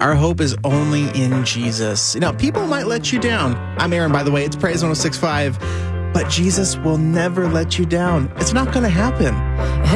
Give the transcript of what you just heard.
Our hope is only in Jesus. Now, people might let you down. I'm Aaron, by the way. It's Praise 106.5. But Jesus will never let you down. It's not going to happen.